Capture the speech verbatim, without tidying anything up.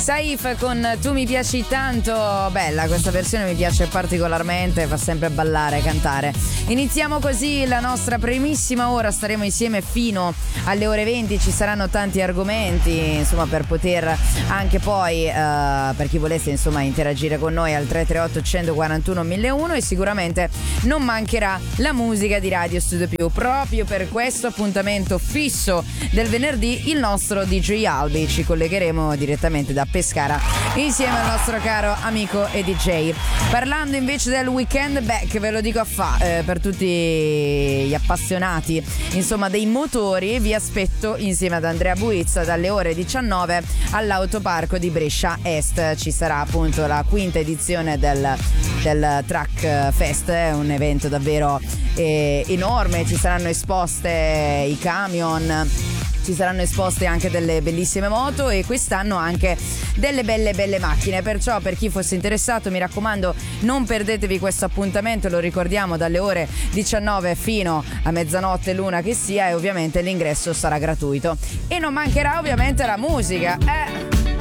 Saif con Tu mi piaci tanto, bella questa versione, mi piace particolarmente, fa sempre ballare, cantare. Iniziamo così la nostra primissima ora, staremo insieme fino alle ore venti, ci saranno tanti argomenti, insomma, per poter anche poi, eh, per chi volesse insomma interagire con noi al tre tre otto uno quattro uno mille uno, e sicuramente non mancherà la musica di Radio Studio Più. Proprio per questo appuntamento fisso del venerdì, il nostro D J Albi, ci collegheremo direttamente da Pescara insieme al nostro caro amico e D J. Parlando invece del weekend, beh, che ve lo dico a fa, eh, per tutti gli appassionati insomma dei motori, vi aspetto insieme ad Andrea Buizza dalle ore diciannove all'autoparco di Brescia Est. Ci sarà appunto la quinta edizione del, del Track Fest, è un evento davvero eh, enorme, ci saranno esposte i camion, ci saranno esposte anche delle bellissime moto e quest'anno anche delle belle belle macchine, perciò per chi fosse interessato mi raccomando non perdetevi questo appuntamento, lo ricordiamo dalle ore diciannove fino a mezzanotte l'una che sia, e ovviamente l'ingresso sarà gratuito e non mancherà ovviamente la musica, eh